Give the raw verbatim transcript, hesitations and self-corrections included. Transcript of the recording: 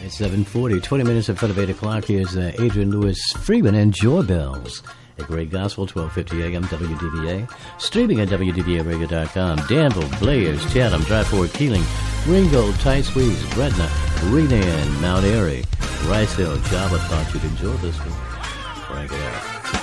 seven forty, twenty minutes in front of eight o'clock. Here's uh, Adrian Lewis Freeman and Joy Bells. A great gospel, twelve fifty a.m. W D V A. Streaming at W D V A radio dot com. Danville, Blair's, Chatham, Dry Fork, Keeling, Ringgold, Tight Squeeze, Gretna, Renan, Mount Airy, Riceville, Java. Thought you'd enjoy this one. Crank it up.